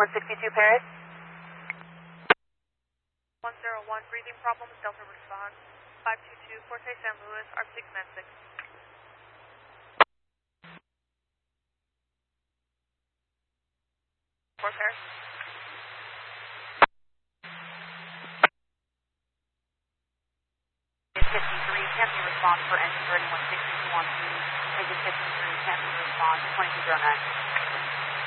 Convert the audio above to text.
3162 Paris. 101, breathing problems, Delta response. 522, Forte San Luis, Arctic Domestic. Fort Paris. It's 53, can't be response for engine 3162 on 2. Engine 53, can't be response, 2209.